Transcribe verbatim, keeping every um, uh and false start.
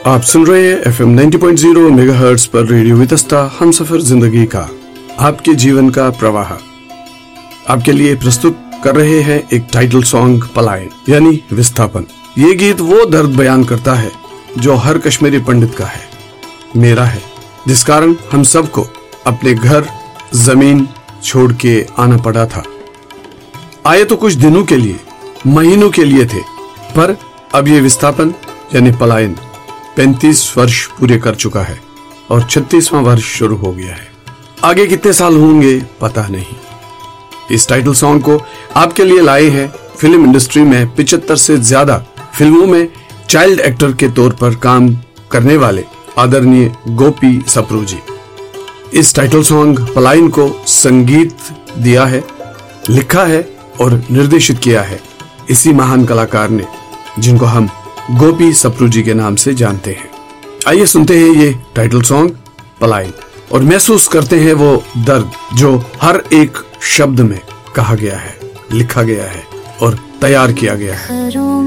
आप सुन रहे हैं F M ninety point zero megahertz पर रेडियो वितस्ता, हम सफर जिंदगी का, आपके जीवन का प्रवाह। आपके लिए प्रस्तुत कर रहे हैं एक टाइटल सॉन्ग, पलायन यानी विस्थापन। ये गीत वो दर्द बयान करता है जो हर कश्मीरी पंडित का है, मेरा है, जिस कारण हम सबको अपने घर जमीन छोड़ के आना पड़ा था। आए तो कुछ दिनों के लिए, महीनों के लिए थे, पर अब ये विस्थापन यानी पलायन पैंतीस वर्ष पूरे कर चुका है और छत्तीसवां वर्ष शुरू हो गया है। आगे कितने साल होंगे पता नहीं। इस टाइटल सॉन्ग को आपके लिए लाए हैं फिल्म इंडस्ट्री में पिचहत्तर से ज्यादा फिल्मों में चाइल्ड एक्टर के तौर पर काम करने वाले आदरणीय गोपी सप्रू जी। इस टाइटल सॉन्ग पलायन को संगीत दिया है, लिखा है और निर्देशित किया है इसी महान कलाकार ने, जिनको हम गोपी सप्रू जी के नाम से जानते हैं। आइए सुनते हैं ये टाइटल सॉन्ग पलायन और महसूस करते हैं वो दर्द जो हर एक शब्द में कहा गया है, लिखा गया है और तैयार किया गया है।